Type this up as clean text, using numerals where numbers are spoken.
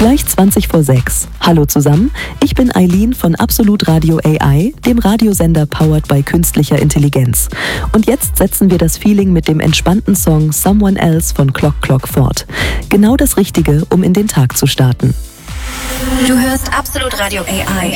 Gleich 20 vor 6. Hallo zusammen, ich bin Eileen von Absolut Radio AI, dem Radiosender powered by künstlicher Intelligenz. Und jetzt setzen wir das Feeling mit dem entspannten Song Someone Else von Clock Clock fort. Genau das Richtige, um in den Tag zu starten. Du hörst Absolut Radio AI.